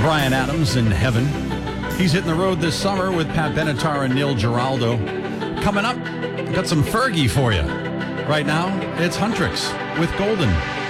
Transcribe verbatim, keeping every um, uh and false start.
Bryan Adams in heaven. He's hitting the road this summer with Pat Benatar and Neil Giraldo. Coming up, got some Fergie for you. Right now, it's Huntrix with Golden.